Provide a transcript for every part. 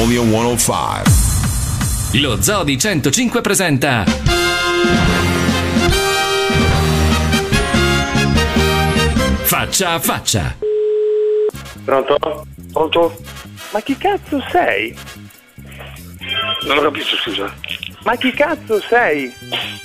only on 105. Lo Zoo di 105 presenta Faccia a Faccia. Pronto? Pronto? Ma chi cazzo sei? Non ho capito, scusa. Ma chi cazzo sei?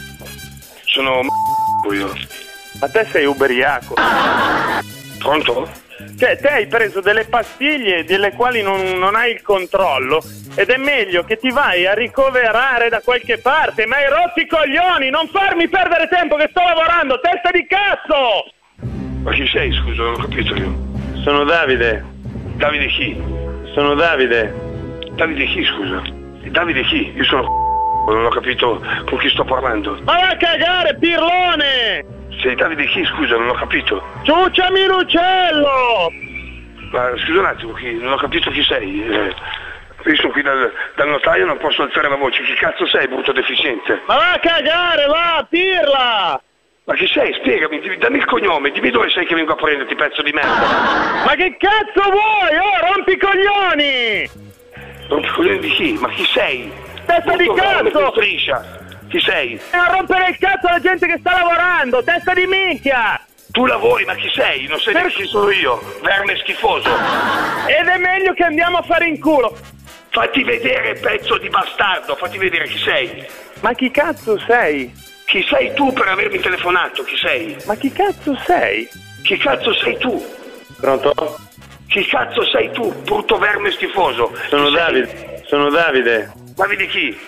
Sono io. Ma te sei ubriaco. Pronto? Cioè, te hai preso delle pastiglie delle quali non hai il controllo ed è meglio che ti vai a ricoverare da qualche parte, ma hai rotto i coglioni, non farmi perdere tempo che sto lavorando, testa di cazzo! Ma chi sei, scusa, non ho capito io. Sono Davide. Davide chi? Sono Davide. Davide chi, scusa? Davide chi? Io sono non ho capito con chi sto parlando. Ma va a cagare, pirlone! Sei Davide chi, scusa, non ho capito. Ciucciami l'uccello! Ma scusa un attimo, non ho capito chi sei. Io sono qui dal notaio, non posso alzare la voce. Chi cazzo sei, brutto deficiente? Ma va a cagare, va, pirla! Ma chi sei? Spiegami, dammi il cognome, dimmi dove sei che vengo a prenderti, pezzo di merda. Ma che cazzo vuoi? Oh, rompi i coglioni! Rompi i coglioni di chi? Ma chi sei? Testa di cazzo! Striscia. Chi sei? A rompere il cazzo alla gente che sta lavorando, testa di minchia! Tu lavori, ma chi sei? Non sai neanche chi sono io, verme schifoso. Ed è meglio che andiamo a fare in culo. Fatti vedere, pezzo di bastardo, fatti vedere chi sei. Ma chi cazzo sei? Chi sei tu per avermi telefonato? Chi sei? Ma chi cazzo sei? Chi cazzo sei tu? Pronto? Chi cazzo sei tu, brutto verme schifoso? Sono Davide. Sono Davide. Davide chi?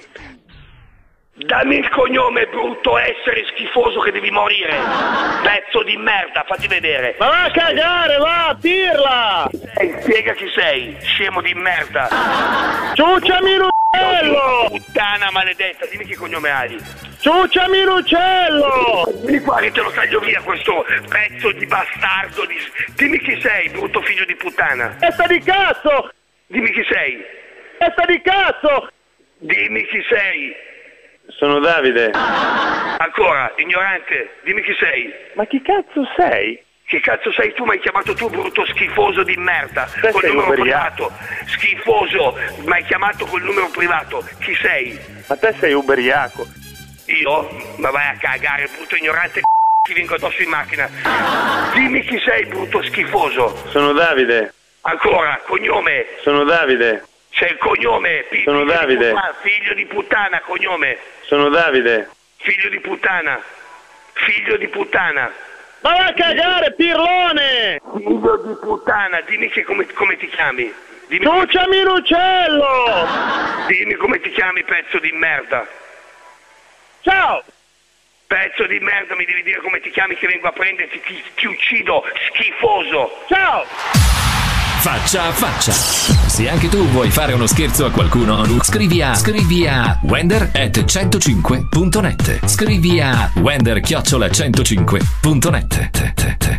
Dammi il cognome, brutto essere schifoso che devi morire. Pezzo di merda, fatti vedere. Ma va a cagare, va, pirla! Spiega chi sei, scemo di merda. Ciucciami l'uccello! Puttana maledetta, dimmi che cognome hai. Ciucciami l'uccello! Vieni qua che te lo taglio via questo pezzo di bastardo. Dimmi chi sei, brutto figlio di puttana. Testa di cazzo! Dimmi chi sei. Testa di cazzo! Dimmi chi sei. Sono Davide. Ancora, ignorante, dimmi chi sei. Ma chi cazzo sei? Che cazzo sei tu? Mi hai chiamato tu, brutto schifoso di merda. Te Col sei numero ubriaco. privato. Schifoso, mi hai chiamato col numero privato. Chi sei? Ma te sei ubriaco. Io? Ma vai a cagare, brutto ignorante. Ti vengo addosso in macchina. Dimmi chi sei, brutto schifoso. Sono Davide. Ancora, cognome. Sono Davide. C'è il cognome. Sono Davide. Figlio di puttana, cognome. Sono Davide. Figlio di puttana. Figlio di puttana. Ma va a cagare, pirlone! Figlio di puttana, dimmi che come ti chiami. Ciucciami l'uccello! Dimmi come ti chiami, pezzo di merda. Ciao! Pezzo di merda, mi devi dire come ti chiami che vengo a prenderti, ti uccido, schifoso. Ciao! Faccia a Faccia. Se anche tu vuoi fare uno scherzo a qualcuno, scrivi a wender@105.net. Scrivi a wender@105.net.